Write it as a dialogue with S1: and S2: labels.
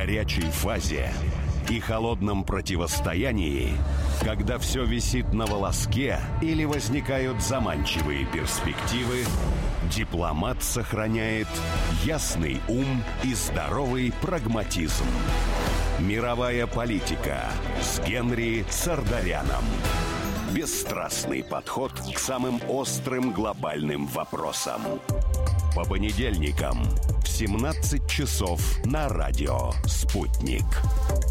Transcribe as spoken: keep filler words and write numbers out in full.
S1: горячей фазе и холодном противостоянии, когда все висит на волоске или возникают заманчивые перспективы, дипломат сохраняет ясный ум и здоровый прагматизм. Мировая политика с Генри Сардаряном. Бесстрастный подход к самым острым глобальным вопросам. По понедельникам в семнадцать часов на радио «Спутник».